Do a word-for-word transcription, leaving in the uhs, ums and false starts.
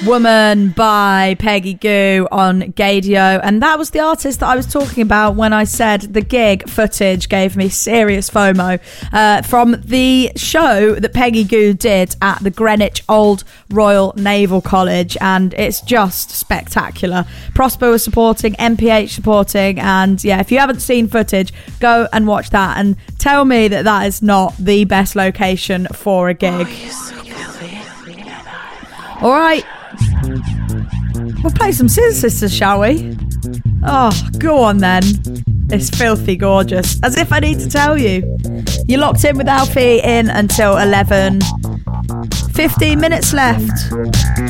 Woman by Peggy Gou on Gaydio, and that was the artist that I was talking about when I said the gig footage gave me serious FOMO uh, from the show that Peggy Gou did at the Greenwich Old Royal Naval College, and it's just spectacular. Prosper was supporting, M P H supporting, and yeah, if you haven't seen footage, go and watch that and tell me that that is not the best location for a gig. Oh, all right. We'll play some Scissor Sisters, shall we? Oh, go on then. It's filthy gorgeous. As if I need to tell you. You're locked in with Alfie in until eleven. fifteen minutes left.